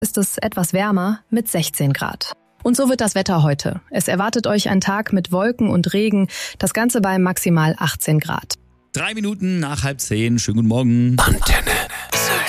ist es etwas wärmer mit 16 Grad. Und so wird das Wetter heute. Es erwartet euch ein Tag mit Wolken und Regen, das Ganze bei maximal 18 Grad. 3 Minuten nach 9:30. Schönen guten Morgen. Antenne.